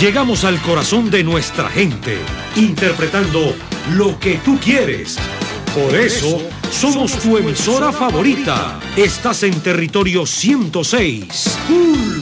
Llegamos al corazón de nuestra gente, interpretando lo que tú quieres. Por eso, somos tu emisora favorita. Estás en territorio 106. Full